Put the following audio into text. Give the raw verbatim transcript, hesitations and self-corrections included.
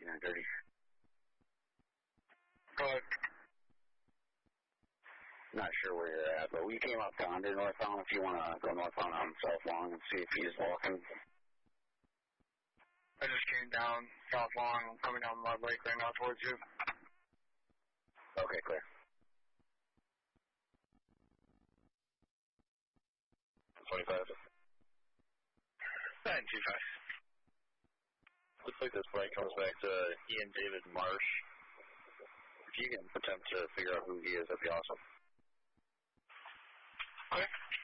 nine thirty. Go ahead. Not sure where you're at, but we came up down to northbound. If you want to go northbound on South Long and see if he's walking. I just came down South Long. I'm coming down Mud Lake right now towards you. Okay, clear. twenty-five. nine two five. Looks like this flight comes back to Ian David Marsh. If you can attempt to figure out who he is, that'd be awesome. Okay.